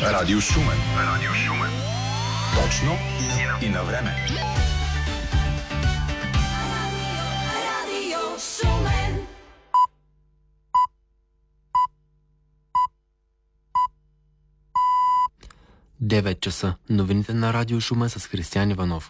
Радио Шумен. Радио Шумен. Точно и на време. Радио Шумен. Девет часа. Новините на Радио Шумен с Християн Иванов.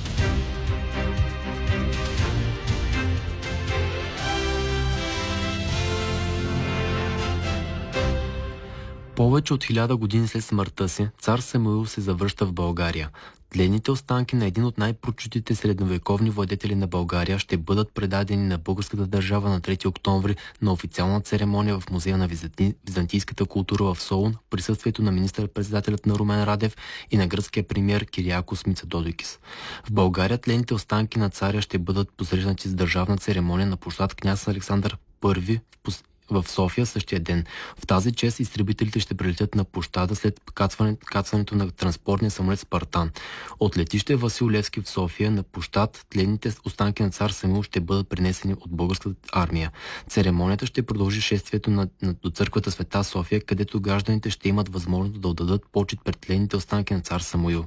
Повече от 1000 години след смъртта си, цар Самуил се завръща в България. Тленните останки на един от най-прочутите средновековни владетели на България ще бъдат предадени на българската държава на 3 октомври на официална церемония в Музея на византийската култура в Солун, в присъствието на министър-председателят на Румен Радев и на гръцкия премиер Кириакос Мицотодикис. В България тленните останки на царя ще бъдат посрещнати с държавна церемония на площад Княз Александър I в София същия ден. В тази чест изтребителите ще прилетят на площада след кацването на транспортния самолет Спартан. От летище Васил Левски в София на площад тленните останки на цар Самуил ще бъдат принесени от българската армия. Церемонията ще продължи шествието до църквата Света София, където гражданите ще имат възможност да отдадат почит пред тленните останки на цар Самуил.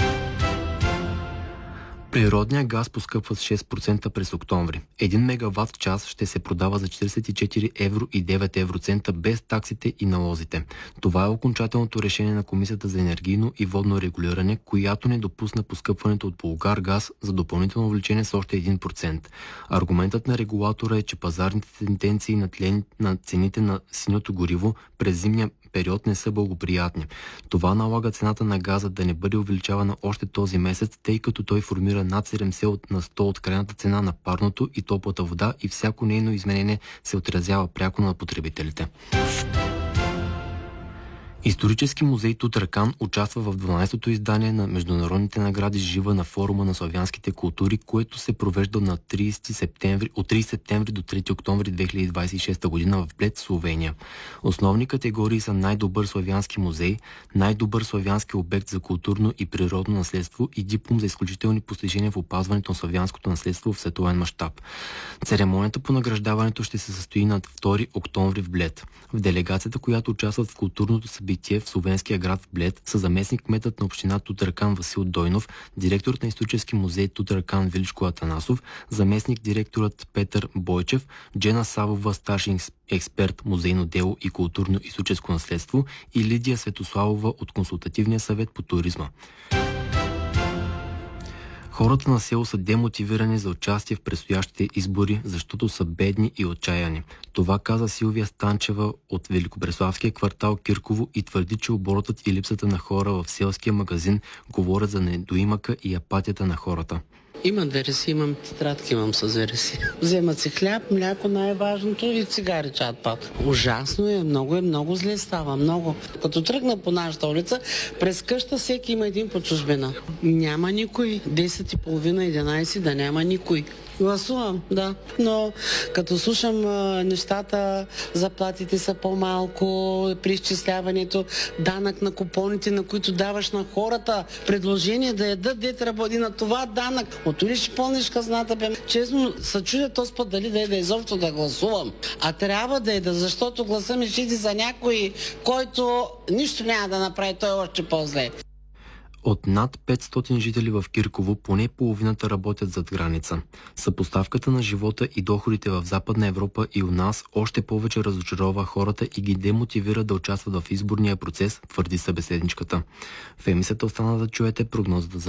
Природният газ поскъпва с 6% през октомври. 1 мегаватт час ще се продава за 44 евро и 9 евроцента без таксите и налозите. Това е окончателното решение на Комисията за енергийно и водно регулиране, която не допусна поскъпването от Булгар газ за допълнително увеличение с още 1%. Аргументът на регулатора е, че пазарните тенденции на цените на синьото гориво през зимния период не са благоприятни. Това налага цената на газа да не бъде увеличавана още този месец, тъй като той формира над 70 на 100 от крайната цена на парното и топлата вода и всяко нейно изменение се отразява пряко на потребителите. Исторически музей Тутъркан участва в 12-то издание на международните награди Жива на форума на славянските култури, което се провежда от 30 септември до 3 октомври 2026 година в Блед, Словения. Основни категории са най-добър славянски музей, най-добър славянски обект за културно и природно наследство и диплом за изключителни постижения в опазването на славянското наследство в световен мащаб. Церемонията по награждаването ще се състои на 2 октомври в Блед. В делегацията, която участват в културното събитие в словенския град в Блед, са заместник кметът на община Тутъркан Васил Дойнов, директорът на исторически музей Тутъркан Величко Атанасов, заместник директорът Петър Бойчев, Джена Савова, старши експерт музейно дело и културно-историческо наследство и Лидия Светославова от Консултативния съвет по туризма. Хората на село са демотивирани за участие в предстоящите избори, защото са бедни и отчаяни. Това каза Силвия Станчева от Великобреславския квартал Кирково и твърди, че оборотът и липсата на хора в селския магазин говорят за недоимъка и апатията на хората. Имам вереси, имам тетрадки, имам с вереси. Вземат си хляб, мляко най-важното и цигари чат пат. Ужасно е, много зле става, много. Като тръгна по нашата улица, през къща всеки има един по чужбина. Няма никой. 10:30-11 да няма никой. Гласувам, да. Но като слушам нещата, заплатите са по-малко, при изчисляването, данък на купоните, на които даваш на хората, предложение да ядат, дете работи на това данък. Отули ще пълниш хазната, бе. Честно, се чудя този път дали да изобщо да гласувам. А трябва да защото гласа ми ще иде за някой, който нищо няма да направи, той още по-зле. От над 500 жители в Кирково поне половината работят зад граница. Съпоставката на живота и доходите в Западна Европа и у нас още повече разочарова хората и ги демотивира да участват в изборния процес, твърди събеседничката. В емисията остана да чуете прогнозата за